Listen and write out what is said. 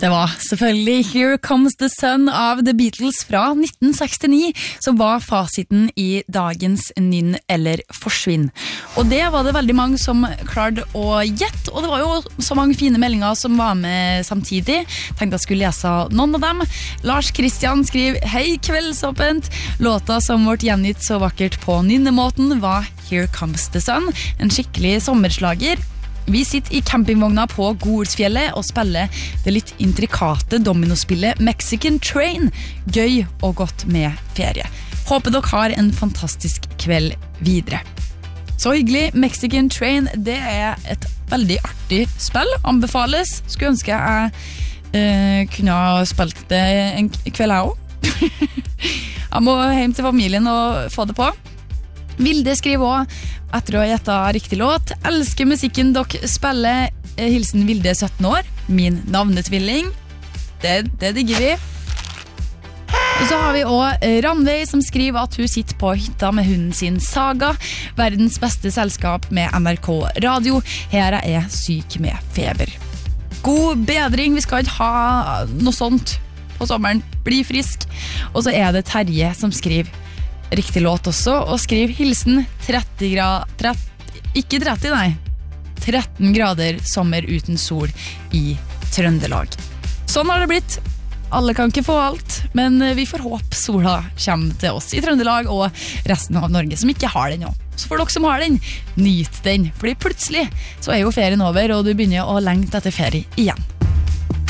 Det var selvfølgelig Here Comes the Sun av The Beatles fra 1969 som var fasiten i dagens nynn eller forsvinn. Og det var det veldig mange som klarte å gjette, og det var jo så mange fine meldinger som var med samtidig. Tenkte jeg skulle lese noen av dem. Lars Kristian skriver: Hei kveldsåpent! Låta som ble gjengitt så vakkert på nynnemåten var Here Comes the Sun, en skikkelig sommerslager. Vi sitter i campingvogna på Golsfjellet og spiller det litt intrikate dominospillet Mexican Train. Gøy og godt med ferie. Håper dere har en fantastisk kveld videre. Så hyggelig. Mexican Train, det er et veldig artig spill. Anbefales. Skulle ønske jeg kunne ha spilt det en kveld jeg også. Jeg må hjem til familien og få det på. Vilde skriver også, etter å ha gjettet riktig låt: Elsker musikken dere spiller. Hilsen Vilde, 17 år. Min navnetvilling. Det digger vi. Og så har vi også Ranveig som skriver at hun sitter på hytta med hunden sin Saga. Verdens beste selskap med NRK Radio. Her er syk med feber. God bedring, vi skal ikke ha noe sånt på sommeren. Bli frisk. Og så er det Terje som skriver riktig låt også, og skriv hilsen 13 grader sommer uten sol i Trøndelag. Sånn har det blitt. Alle kan ikke få alt, men vi får håpe sola kommer til oss i Trøndelag og resten av Norge som ikke har den nå. Så for dere som har den, nyt den, fordi plutselig så er jo ferien over, og du begynner å lengte etter ferie igjen.